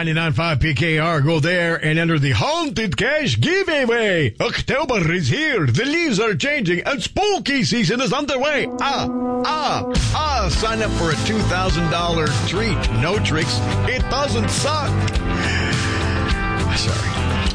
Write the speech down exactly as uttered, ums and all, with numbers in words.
ninety-nine point five P K R. Go there and enter the Haunted Cash giveaway. October is here. The leaves are changing and spooky season is underway. Ah, ah, ah. Sign up for a two thousand dollars treat. No tricks. It doesn't suck. Sorry.